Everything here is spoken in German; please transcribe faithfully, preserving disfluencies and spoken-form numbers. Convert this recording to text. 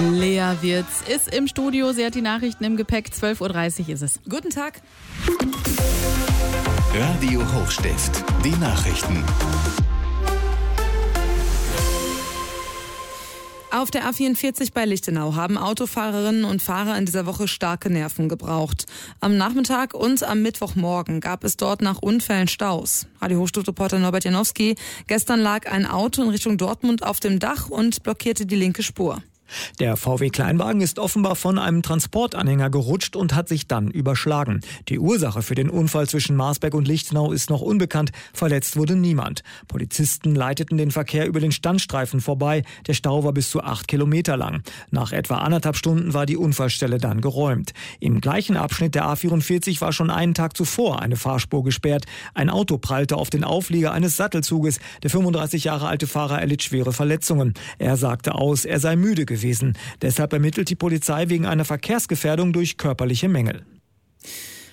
Lea Wirz ist im Studio, sie hat die Nachrichten im Gepäck, zwölf Uhr dreißig ist es. Guten Tag. Radio Hochstift, die Nachrichten. Auf der A vierundvierzig bei Lichtenau haben Autofahrerinnen und Fahrer in dieser Woche starke Nerven gebraucht. Am Nachmittag und am Mittwochmorgen gab es dort nach Unfällen Staus. Radio Hochstift-Reporter Norbert Janowski, gestern lag ein Auto in Richtung Dortmund auf dem Dach und blockierte die linke Spur. Der V W-Kleinwagen ist offenbar von einem Transportanhänger gerutscht und hat sich dann überschlagen. Die Ursache für den Unfall zwischen Marsberg und Lichtenau ist noch unbekannt. Verletzt wurde niemand. Polizisten leiteten den Verkehr über den Standstreifen vorbei. Der Stau war bis zu acht Kilometer lang. Nach etwa anderthalb Stunden war die Unfallstelle dann geräumt. Im gleichen Abschnitt der A vierundvierzig war schon einen Tag zuvor eine Fahrspur gesperrt. Ein Auto prallte auf den Auflieger eines Sattelzuges. Der fünfunddreißig Jahre alte Fahrer erlitt schwere Verletzungen. Er sagte aus, er sei müde gewesen. Deshalb ermittelt die Polizei wegen einer Verkehrsgefährdung durch körperliche Mängel.